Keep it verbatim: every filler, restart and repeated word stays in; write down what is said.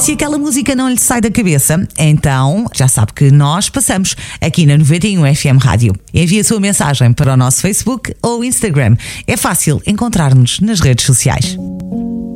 Se aquela música não lhe sai da cabeça, então já sabe que nós passamos aqui na noventa e um F M Rádio. Envie a sua mensagem para o nosso Facebook ou Instagram. É fácil encontrar-nos nas redes sociais.